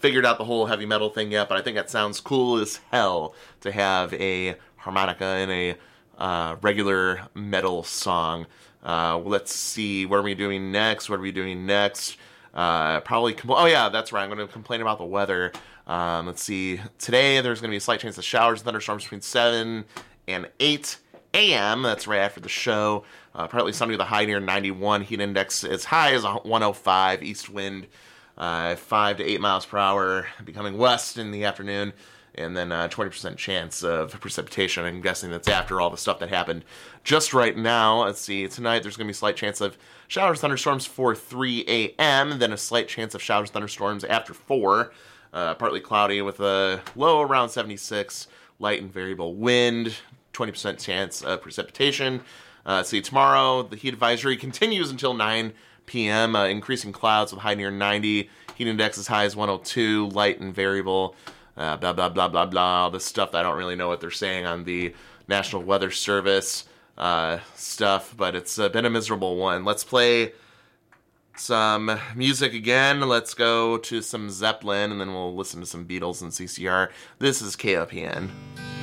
figured out the whole heavy metal thing yet, but I think that sounds cool as hell to have a harmonica in a regular metal song. Let's see, what are we doing next? Probably, oh yeah, that's right, I'm going to complain about the weather. Let's see, today there's going to be a slight chance of showers and thunderstorms between 7 and 8 a.m. That's right after the show. Partly sunny with a high near 91. Heat index as high as 105. East wind 5 to 8 miles per hour, becoming west in the afternoon. And then 20% chance of precipitation. I'm guessing that's after all the stuff that happened just right now. Let's see, tonight there's going to be a slight chance of showers, thunderstorms for 3 a.m., then a slight chance of showers, thunderstorms after 4. Partly cloudy with a low around 76, light and variable wind, 20% chance of precipitation. See, tomorrow the heat advisory continues until 9 p.m., increasing clouds with high near 90, heat index as high as 102, light and variable, blah, blah, blah, blah, blah, all this stuff that I don't really know what they're saying on the National Weather Service stuff, but it's been a miserable one. Let's play some music again. Let's go to some Zeppelin, and then we'll listen to some Beatles and CCR. This is KOPN.